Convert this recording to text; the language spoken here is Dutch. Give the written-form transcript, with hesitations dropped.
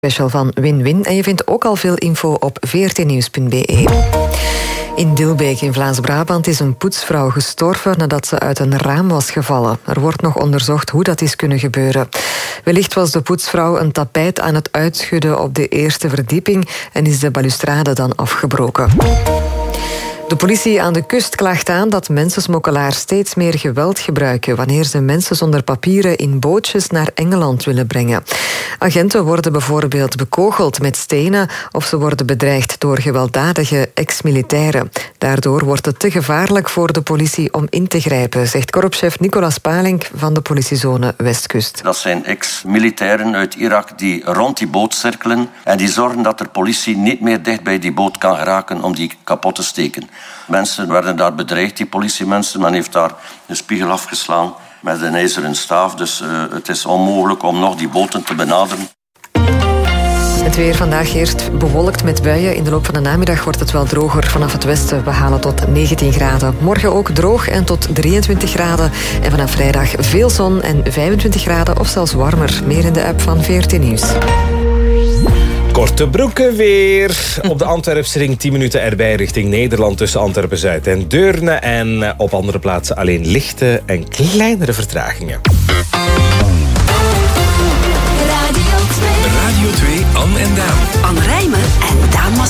Special van Win-Win. En je vindt ook al veel info op vrtnieuws.be. In Dilbeek in Vlaams-Brabant is een poetsvrouw gestorven nadat ze uit een raam was gevallen. Er wordt nog onderzocht hoe dat is kunnen gebeuren. Wellicht was de poetsvrouw een tapijt aan het uitschudden op de eerste verdieping en is de balustrade dan afgebroken. De politie aan de kust klaagt aan dat mensensmokkelaars steeds meer geweld gebruiken wanneer ze mensen zonder papieren in bootjes naar Engeland willen brengen. Agenten worden bijvoorbeeld bekogeld met stenen of ze worden bedreigd door gewelddadige ex-militairen. Daardoor wordt het te gevaarlijk voor de politie om in te grijpen, zegt korpschef Nicolas Palink van de politiezone Westkust. Dat zijn ex-militairen uit Irak die rond die boot cirkelen en die zorgen dat de politie niet meer dicht bij die boot kan geraken om die kapot te steken. Mensen werden daar bedreigd, die politiemensen. Men heeft daar een spiegel afgeslaan met een ijzeren staaf. Dus het is onmogelijk om nog die boten te benaderen. Het weer vandaag eerst bewolkt met buien. In de loop van de namiddag wordt het wel droger vanaf het westen. We halen tot 19 graden. Morgen ook droog en tot 23 graden. En vanaf vrijdag veel zon en 25 graden of zelfs warmer. Meer in de app van VRT Nieuws. Korte broeken weer. Op de Antwerpsring 10 minuten erbij richting Nederland tussen Antwerpen-Zuid en Deurne. En op andere plaatsen alleen lichte en kleinere vertragingen. Radio 2, Anne en Daan. Anne Rijmen en Daan Mas.